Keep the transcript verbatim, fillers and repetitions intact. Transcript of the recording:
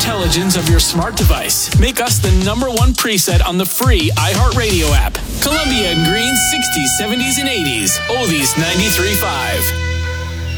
intelligence of your smart device. Make us the number one preset on the free iHeartRadio app. Columbia and Green sixties, seventies, and eighties. Oldies ninety-three point five.